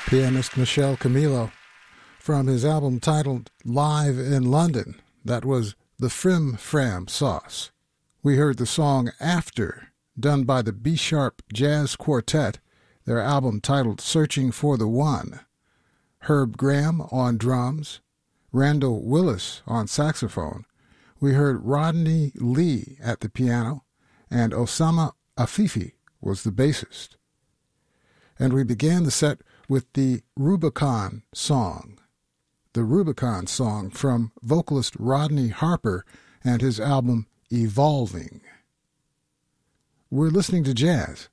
Pianist Michel Camilo from his album titled Live in London. That was the Frim Fram Sauce. We heard the song After, done by the B-Sharp Jazz Quartet, their album titled Searching for the One. Herb Graham on drums, Randall Willis on saxophone. We heard Rodney Lee at the piano, and Osama Afifi was the bassist. And we began the set with the Rubicon song. The Rubicon song from vocalist Rodney Harper and his album Evolving. We're listening to jazz